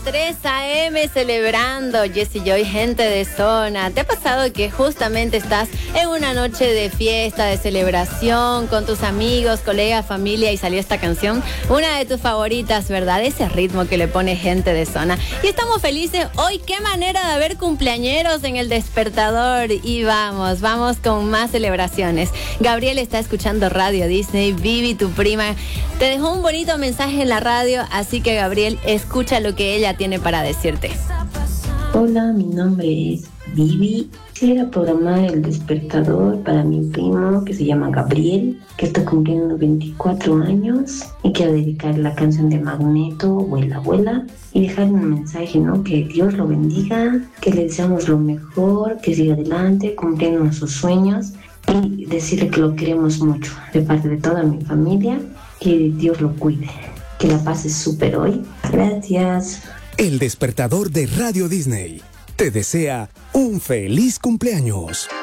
3 a.m. celebrando, Jessy Joy, gente de zona. ¿Te ha pasado que justamente estás en una noche de fiesta, de celebración, con tus amigos, colegas, familia y salió esta canción? Una de tus favoritas, ¿verdad? Ese ritmo que le pone gente de zona. Y estamos felices hoy. Qué manera de haber cumpleañeros en el despertador. Y vamos con más celebraciones. Gabriel está escuchando Radio Disney. Vivi, tu prima, te dejó un bonito mensaje en la radio, así que Gabriel, escucha lo que ella tiene para decirte. Hola, mi nombre es Vivi. Quisiera programar el despertador para mi primo que se llama Gabriel, que está cumpliendo 24 años, y quiero dedicar la canción de Magneto, Vuela, Vuela, y dejarle un mensaje, ¿no? Que Dios lo bendiga, que le deseamos lo mejor, que siga adelante, cumpliendo sus sueños, y decirle que lo queremos mucho, de parte de toda mi familia, que Dios lo cuide, que la pase súper hoy. Gracias. El despertador de Radio Disney te desea un feliz cumpleaños.